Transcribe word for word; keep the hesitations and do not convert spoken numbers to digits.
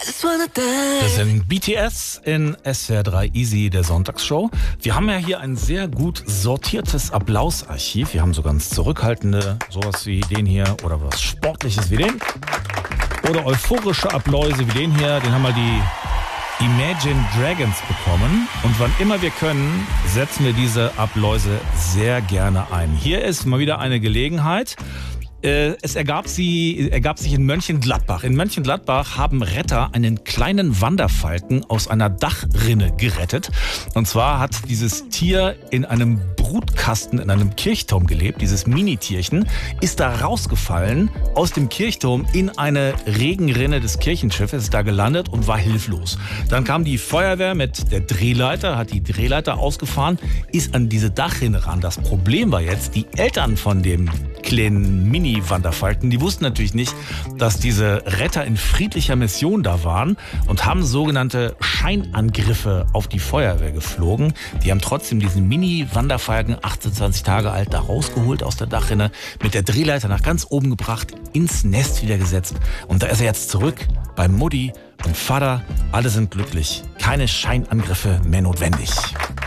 Das sind B T S in S W R drei Easy, der Sonntagsshow. Wir haben ja hier ein sehr gut sortiertes Applausarchiv. Wir haben so ganz zurückhaltende, sowas wie den hier oder was Sportliches wie den. Oder euphorische Applause wie den hier. Den haben wir die Imagine Dragons bekommen. Und wann immer wir können, setzen wir diese Applause sehr gerne ein. Hier ist mal wieder eine Gelegenheit. Es ergab, sie, ergab sich in Mönchengladbach. In Mönchengladbach haben Retter einen kleinen Wanderfalken aus einer Dachrinne gerettet. Und zwar hat dieses Tier in einem Brutkasten in einem Kirchturm gelebt. Dieses Minitierchen ist da rausgefallen aus dem Kirchturm in eine Regenrinne des Kirchenschiffes, ist da gelandet und war hilflos. Dann kam die Feuerwehr mit der Drehleiter, hat die Drehleiter ausgefahren, ist an diese Dachrinne ran. Das Problem war jetzt, die Eltern von dem kleinen Mini-Wanderfalken, die wussten natürlich nicht, dass diese Retter in friedlicher Mission da waren und haben sogenannte Scheinangriffe auf die Feuerwehr geflogen. Die haben trotzdem diesen Mini-Wanderfalken, achtundzwanzig Tage alt, da rausgeholt aus der Dachrinne, mit der Drehleiter nach ganz oben gebracht, ins Nest wieder gesetzt. Und da ist er jetzt zurück bei Mutti und Vater. Alle sind glücklich. Keine Scheinangriffe mehr notwendig.